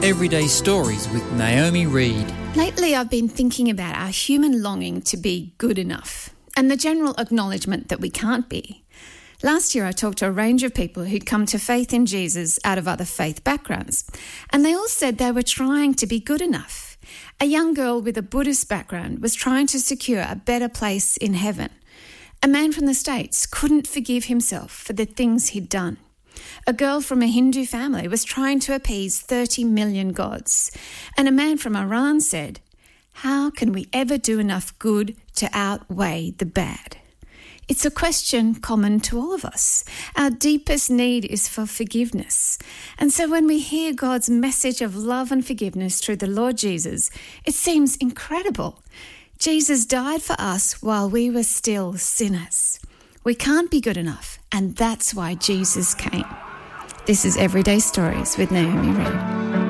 Everyday Stories with Naomi Reed. Lately, I've been thinking about our human longing to be good enough and the general acknowledgement that we can't be. Last year, I talked to a range of people who'd come to faith in Jesus out of other faith backgrounds, and they all said they were trying to be good enough. A young girl with a Buddhist background was trying to secure a better place in heaven. A man from the States couldn't forgive himself for the things he'd done. A girl from a Hindu family was trying to appease 30 million gods. And a man from Iran said, "How can we ever do enough good to outweigh the bad?" It's a question common to all of us. Our deepest need is for forgiveness. And so when we hear God's message of love and forgiveness through the Lord Jesus, it seems incredible. Jesus died for us while we were still sinners. We can't be good enough, and that's why Jesus came. This is Everyday Stories with Naomi Reed.